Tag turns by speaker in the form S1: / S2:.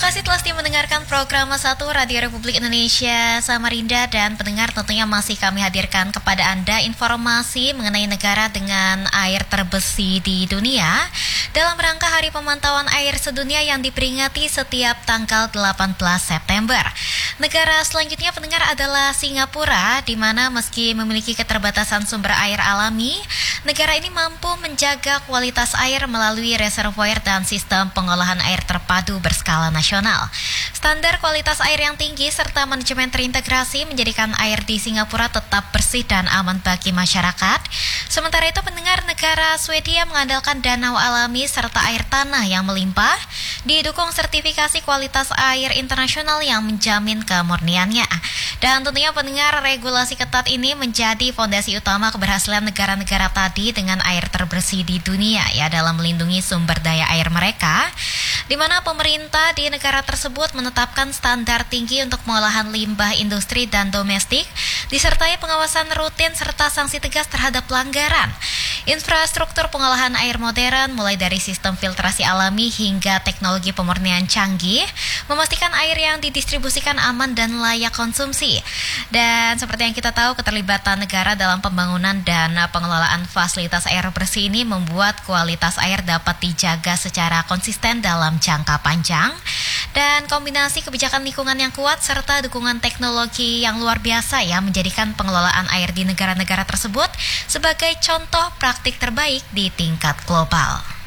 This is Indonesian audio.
S1: kasih telah setia mendengarkan program 1 Radio Republik Indonesia Samarinda, dan pendengar, tentunya masih kami hadirkan kepada Anda informasi mengenai negara dengan air terbersih di dunia dalam rangka Hari Pemantauan Air Sedunia yang diperingati setiap tanggal 18 September. Negara selanjutnya, pendengar, adalah Singapura, di mana meski memiliki keterbatasan sumber air alami, negara ini mampu menjaga kualitas air melalui reservoir dan sistem pengolahan air terpadu berskala nasional. Standar kualitas air yang tinggi serta manajemen terintegrasi menjadikan air di Singapura tetap bersih dan aman bagi masyarakat. Sementara itu, pendengar, negara Swedia mengandalkan danau alami serta air tanah yang melimpah, didukung sertifikasi kualitas air internasional yang menjamin kemurniannya. Dan tentunya, pendengar, regulasi ketat ini menjadi fondasi utama keberhasilan negara-negara tadi dengan air terbersih di dunia, ya, dalam melindungi sumber daya air mereka, di mana pemerintah di negara tersebut menetapkan standar tinggi untuk pengolahan limbah industri dan domestik, disertai pengawasan rutin serta sanksi tegas terhadap pelanggaran. Infrastruktur pengolahan air modern, mulai dari sistem filtrasi alami hingga teknologi pemurnian canggih, memastikan air yang didistribusikan aman dan layak konsumsi. Dan seperti yang kita tahu, keterlibatan negara dalam pembangunan dan pengelolaan fasilitas air bersih ini membuat kualitas air dapat dijaga secara konsisten dalam jangka panjang. Dan kombinasi kebijakan lingkungan yang kuat serta dukungan teknologi yang luar biasa, ya, menjadikan pengelolaan air di negara-negara tersebut sebagai contoh praktik terbaik di tingkat global.